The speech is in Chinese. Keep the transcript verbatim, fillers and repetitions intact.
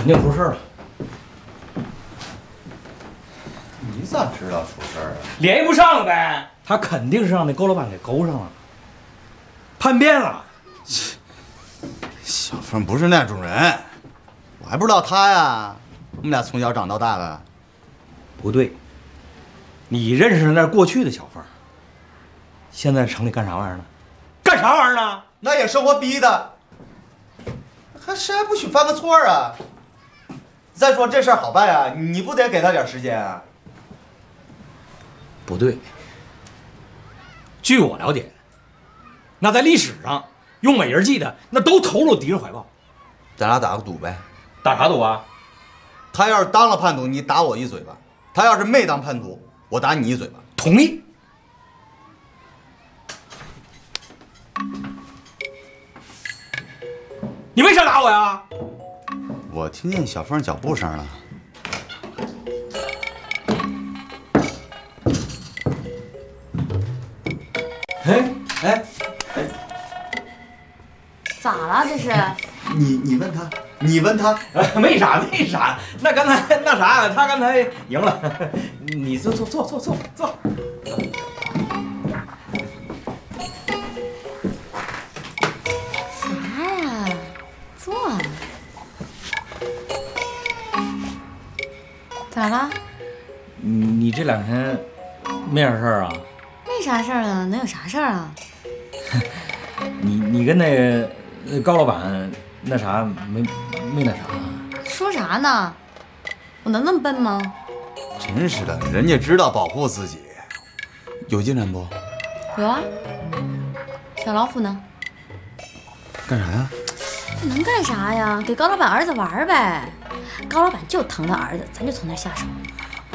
定出事了。 你咋知道出事儿啊？ 联系不上了呗，他肯定是让那高老板给勾上了，叛变了。 小凤不是那种人，我还不知道他呀。我们俩从小长到大的。 不对，你认识的那是过去的小凤，现在城里干啥玩意儿呢？干啥玩意儿呢？ 那也生活逼的，还谁还不许犯个错啊？再说这事儿好办呀，你不得给他点时间啊？ 不对，据我了解，那在历史上用美人计的那都投入敌人怀抱。 咱俩打个赌呗。 打啥赌啊？ 他要是当了叛徒，你打我一嘴巴；他要是没当叛徒，我打你一嘴巴。 同意。你为啥打我呀？ 我听见小凤脚步声了。哎哎哎， 咋了这是？ 你你问他，你问他， 没啥没啥。那刚才那啥，他刚才赢了。你坐坐坐坐坐坐。 啥呀？坐。咋了？ 你这两天没啥事儿啊？ 没啥事儿啊，能有啥事儿啊？ 你你跟那个高老板那啥没没那啥？ 说啥呢？我能那么笨吗？ 真是的，人家知道保护自己。有进展不？ 有啊。小老虎呢？ 干啥呀？ 能干啥呀？给高老板儿子玩呗。高老板就疼他儿子，咱就从那下手。